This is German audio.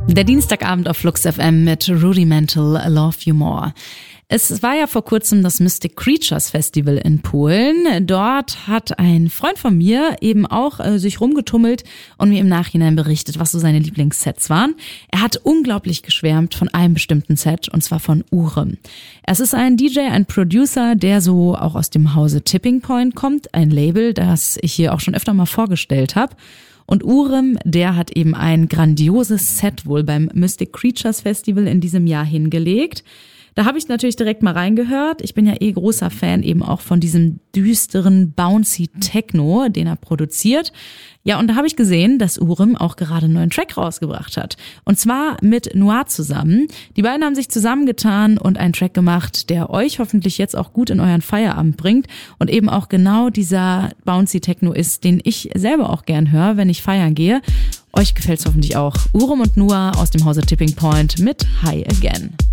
Der Dienstagabend auf Flux FM mit Rudimental Love You More. Es war ja vor kurzem das Mystic Creatures Festival in Polen. Dort hat ein Freund von mir eben auch sich rumgetummelt und mir im Nachhinein berichtet, was so seine Lieblingssets waren. Er hat unglaublich geschwärmt von einem bestimmten Set, und zwar von Urem. Es ist ein DJ, ein Producer, der so auch aus dem Hause Tipping Point kommt, ein Label, das ich hier auch schon öfter mal vorgestellt habe. Und Urem, der hat eben ein grandioses Set wohl beim Mystic Creatures Festival in diesem Jahr hingelegt. Da habe ich natürlich direkt mal reingehört. Ich bin ja großer Fan eben auch von diesem düsteren, bouncy Techno, den er produziert. Ja, und da habe ich gesehen, dass Urem auch gerade einen neuen Track rausgebracht hat. Und zwar mit Noir zusammen. Die beiden haben sich zusammengetan und einen Track gemacht, der euch hoffentlich jetzt auch gut in euren Feierabend bringt und eben auch genau dieser bouncy Techno ist, den ich selber auch gern höre, wenn ich feiern gehe. Euch gefällt's hoffentlich auch. Urem und Noir aus dem Hause Tipping Point mit High Again.